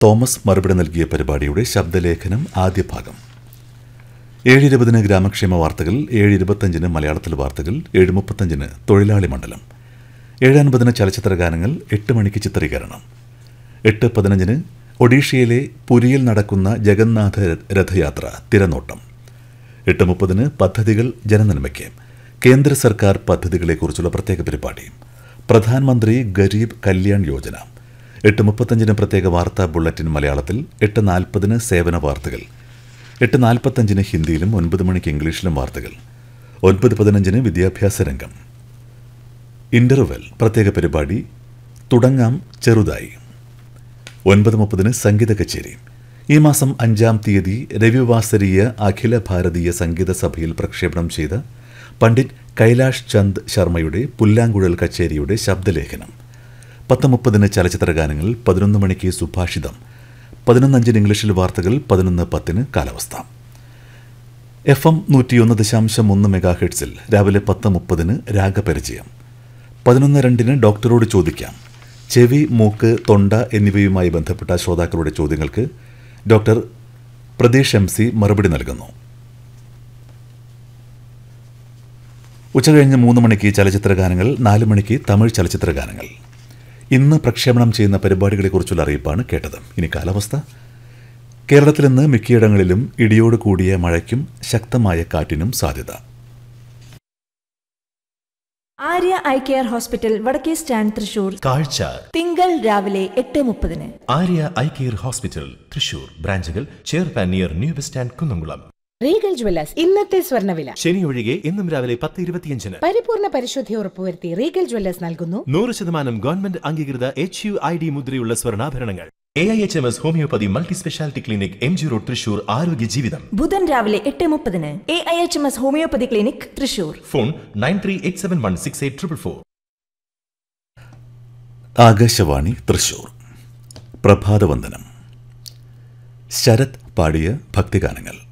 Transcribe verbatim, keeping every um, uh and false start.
Thomas മറുപടി നൽകിയ പരിപാടിയുടെ ശബ്ദലേഖനം ആദ്യ ഭാഗം. ഏഴ് ഇരുപതിന് ഗ്രാമക്ഷേമ വാർത്തകൾ, ഏഴ് ഇരുപത്തഞ്ചിന് മലയാളത്തിൽ വാർത്തകൾ, ഏഴ് മുപ്പത്തഞ്ചിന് തൊഴിലാളി മണ്ഡലം, ഏഴ് അൻപതിന് ചലച്ചിത്ര ഗാനങ്ങൾ, എട്ട് മണിക്ക് ചിത്രീകരണം, എട്ട് പതിനഞ്ചിന് ഒഡീഷയിലെ പുരിയിൽ നടക്കുന്ന ജഗന്നാഥ രഥയാത്ര തിരനോട്ടം, എട്ട് മുപ്പതിന് പദ്ധതികൾ ജനനന്മയ്ക്ക്, കേന്ദ്ര സർക്കാർ പദ്ധതികളെക്കുറിച്ചുള്ള പ്രത്യേക പരിപാടി, പ്രധാനമന്ത്രി ഗരീബ് കല്യാൺ യോജന, എട്ട് മുപ്പത്തഞ്ചിന് പ്രത്യേക വാർത്താ ബുള്ളറ്റിൻ മലയാളത്തിൽ, എട്ട് നാൽപ്പതിന് സേവന വാർത്തകൾ, എട്ട് നാൽപ്പത്തഞ്ചിന് ഹിന്ദിയിലും ഒൻപത് മണിക്ക് ഇംഗ്ലീഷിലും വാർത്തകൾ, ഒൻപത് പതിനഞ്ചിന് വിദ്യാഭ്യാസ രംഗം, ഇന്റർവെൽ പ്രത്യേക പരിപാടി തുടങ്ങാം ചെറുതായി, ഒൻപത് മുപ്പതിന് സംഗീത കച്ചേരി. ഈ മാസം അഞ്ചാം തീയതി രവിവാസരീയ അഖില ഭാരതീയ സംഗീത സഭയിൽ പ്രക്ഷേപണം ചെയ്ത പണ്ഡിറ്റ് കൈലാഷ് ചന്ദ് ശർമ്മയുടെ പുല്ലാങ്കുഴൽ കച്ചേരിയുടെ ശബ്ദലേഖനം. പത്ത് മുപ്പതിന് ചലച്ചിത്ര ഗാനങ്ങൾ, പതിനൊന്ന് മണിക്ക് സുഭാഷിതം, പതിനൊന്നഞ്ചിന് ഇംഗ്ലീഷിൽ വാർത്തകൾ, പതിനൊന്ന് പത്തിന് കാലാവസ്ഥ. എഫ് എം നൂറ്റിയൊന്ന് ദശാംശം ഒന്ന് മെഗാ ഹെഡ്സിൽ രാവിലെ പത്ത് മുപ്പതിന് രാഗപരിചയം, പതിനൊന്ന് രണ്ടിന് ഡോക്ടറോട് ചോദിക്കാം. ചെവി, മൂക്ക്, തൊണ്ട എന്നിവയുമായി ബന്ധപ്പെട്ട ശ്രോതാക്കളുടെ ചോദ്യങ്ങൾക്ക് ഡോക്ടർ പ്രതീഷ് എം സി മറുപടി നൽകുന്നു. ഉച്ചകഴിഞ്ഞ് മൂന്ന് മണിക്ക് ചലച്ചിത്ര ഗാനങ്ങൾ, നാല് മണിക്ക് തമിഴ് ചലച്ചിത്ര ഗാനങ്ങൾ. ഇന്ന് പ്രക്ഷേപണം ചെയ്യുന്ന പരിപാടികളെക്കുറിച്ചുള്ള അറിയിപ്പാണ് കേട്ടത്. ഇനി കാലാവസ്ഥ. കേരളത്തിൽ ഇന്ന് മിക്കയിടങ്ങളിലും ഇടിയോട് കൂടിയ മഴയ്ക്കും ശക്തമായ കാറ്റിനും സാധ്യത. ആര്യ ഐ കെയർ ഹോസ്പിറ്റൽ, വടക്കേ സ്റ്റാൻഡ്, തൃശൂർ. കാഴ്ച തിങ്കൾ രാവിലെ എട്ട് മുപ്പതിന്. Arya eye care hospital Thrissur ബ്രാഞ്ചുകൾ ചേർപ്പാൻ near new bus stand, Kunnamkulam. Regal Jewellers, ഇന്നത്തെ സ്വർണ്ണവില. ശനി ഒഴികെ ഇന്നും രാവിലെ പത്ത് ഇരുപത്തിയഞ്ചിന് പരിപൂർണ പരിശുദ്ധി ഉറപ്പുവരുത്തി റീഗൽ ജ്വല്ലേഴ്സ് നൽകുന്നു നൂറ് ശതമാനം ഗവൺമെന്റ് അംഗീകൃത എച്ച് യു ഐ ഡി മുദ്രയുള്ള സ്വർണ്ണാഭരണങ്ങൾ. A I H M S homeopathy multi speciality clinic, M G road, Thrissur. ആരോഗ്യ ജീവിതം ബുധൻ രാവിലെ എട്ട് മുപ്പതിന് A I H M S homeopathy clinic, Thrissur. Phone nine three eight seven one six eight triple four. Akashvani Thrissur. പ്രഭാതവന്ദനം. Sarath പാടിയ ഭക്തിഗാനങ്ങൾ.